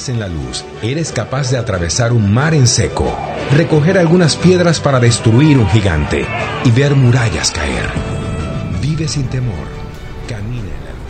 Caminas en la luz, eres capaz de atravesar un mar en seco, recoger algunas piedras para destruir un gigante y ver murallas caer. Vive sin temor, camina en la luz.